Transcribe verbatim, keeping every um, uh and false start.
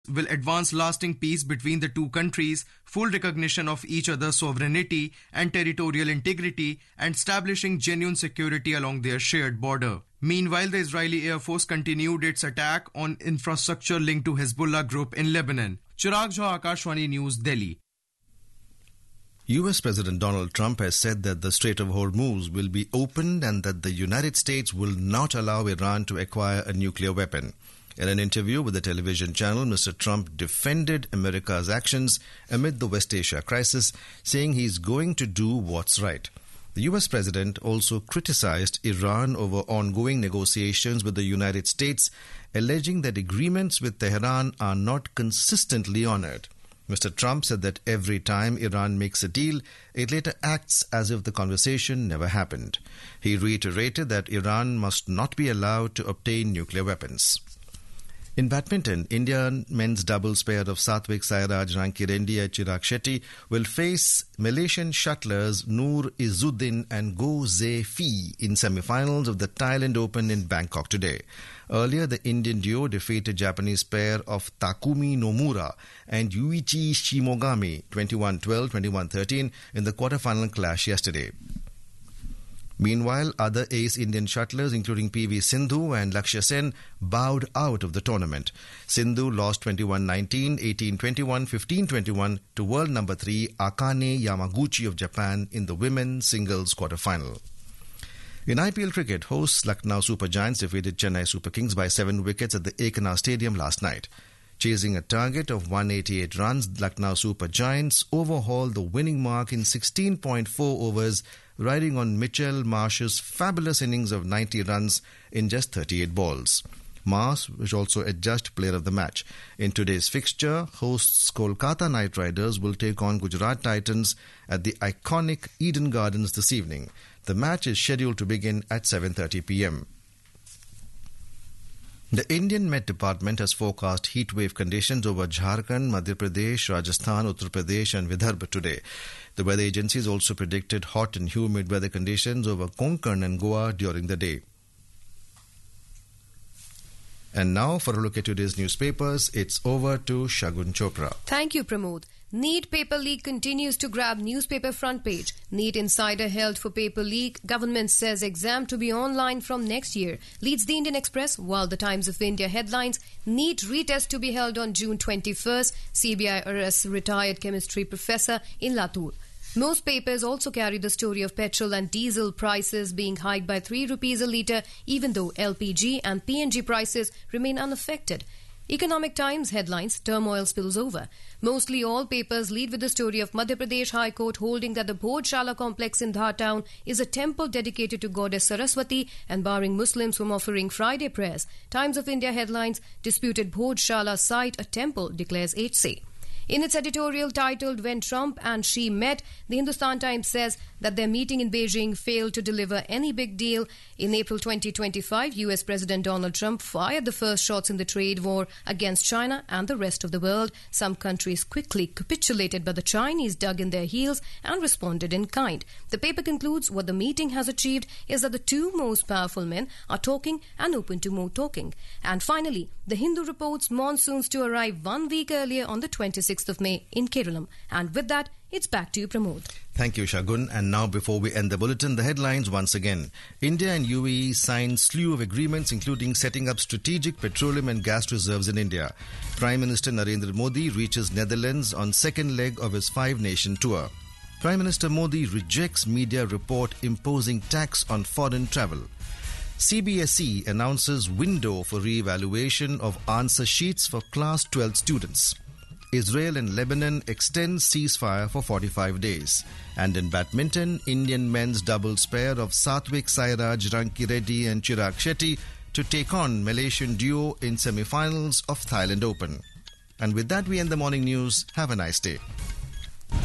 will advance lasting peace between the two countries, full recognition of each other's sovereignty and territorial integrity, and establishing genuine security along their shared border. Meanwhile, the Israeli Air Force continued its attack on infrastructure linked to Hezbollah group in Lebanon. Chirag Jha, Akashvani News, Delhi. U S President Donald Trump has said that the Strait of Hormuz will be opened and that the United States will not allow Iran to acquire a nuclear weapon. In an interview with the television channel, Mister Trump defended America's actions amid the West Asia crisis, saying he's going to do what's right. The U S president also criticized Iran over ongoing negotiations with the United States, alleging that agreements with Tehran are not consistently honored. Mister Trump said that every time Iran makes a deal, it later acts as if the conversation never happened. He reiterated that Iran must not be allowed to obtain nuclear weapons. In badminton, Indian men's doubles pair of Satvik Sairaj Rankireddy and Chirag Shetty will face Malaysian shuttlers Noor Izzuddin and Goh Ze Fei in semi-finals of the Thailand Open in Bangkok today. Earlier, the Indian duo defeated Japanese pair of Takumi Nomura and Yuichi Shimogami twenty-one twelve, twenty-one thirteen in the quarter-final clash yesterday. Meanwhile, other ace Indian shuttlers, including P V Sindhu and Lakshya Sen, bowed out of the tournament. Sindhu lost twenty-one nineteen, eighteen twenty-one, fifteen twenty-one to world number three Akane Yamaguchi of Japan in the women's singles quarter-final. In I P L cricket, hosts Lucknow Super Giants defeated Chennai Super Kings by seven wickets at the Ekana Stadium last night. Chasing a target of one hundred eighty-eight runs, Lucknow Super Giants overhauled the winning mark in sixteen point four overs, riding on Mitchell Marsh's fabulous innings of ninety runs in just thirty-eight balls. Marsh was also adjudged player of the match. In today's fixture, hosts Kolkata Knight Riders will take on Gujarat Titans at the iconic Eden Gardens this evening. The match is scheduled to begin at seven thirty p.m. The Indian Met Department has forecast heatwave conditions over Jharkhand, Madhya Pradesh, Rajasthan, Uttar Pradesh and Vidarbha today. The weather agencies also predicted hot and humid weather conditions over Konkan and Goa during the day. And now for a look at today's newspapers, it's over to Shagun Chopra. Thank you, Pramod. NEET paper leak continues to grab newspaper front page. NEET insider held for paper leak. Government says exam to be online from next year. Leads the Indian Express, while the Times of India headlines, NEET retest to be held on June twenty-first. C B I arrests retired chemistry professor in Latur. Most papers also carry the story of petrol and diesel prices being hiked by three rupees a litre, even though L P G and P N G prices remain unaffected. Economic Times headlines, turmoil spills over. Mostly all papers lead with the story of Madhya Pradesh High Court holding that the Bhojshala complex in Dhar town is a temple dedicated to goddess Saraswati and barring Muslims from offering Friday prayers. Times of India headlines, disputed Bhojshala site a temple, declares H C. In its editorial titled When Trump and Xi Met, the Hindustan Times says that their meeting in Beijing failed to deliver any big deal. In April twenty twenty-five, U S President Donald Trump fired the first shots in the trade war against China and the rest of the world. Some countries quickly capitulated, but the Chinese dug in their heels and responded in kind. The paper concludes what the meeting has achieved is that the two most powerful men are talking and open to more talking. And finally, the Hindu reports monsoons to arrive one week earlier on the twenty-sixth of May in Kerala. And with that, it's back to you, Pramod. Thank you, Shagun. And now, before we end the bulletin, the headlines once again. India and U A E signed slew of agreements, including setting up strategic petroleum and gas reserves in India. Prime Minister Narendra Modi reaches Netherlands on second leg of his five-nation tour. Prime Minister Modi rejects media report imposing tax on foreign travel. C B S E announces window for re-evaluation of answer sheets for class twelve students. Israel and Lebanon extend ceasefire for forty-five days. And in badminton, Indian men's doubles pair of Satvik Sairaj Rankireddy and Chirag Shetty to take on Malaysian duo in semi-finals of Thailand Open. And with that, we end the morning news. Have a nice day.